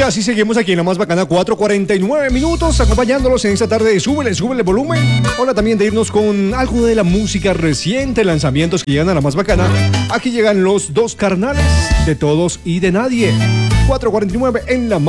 así seguimos aquí en la más bacana, 4:49 minutos, acompañándolos en esta tarde de súbele el volumen. Hora también de irnos con algo de la música reciente, lanzamientos que llegan a la más bacana. Aquí llegan los dos carnales de todos y de nadie. 4:49 en la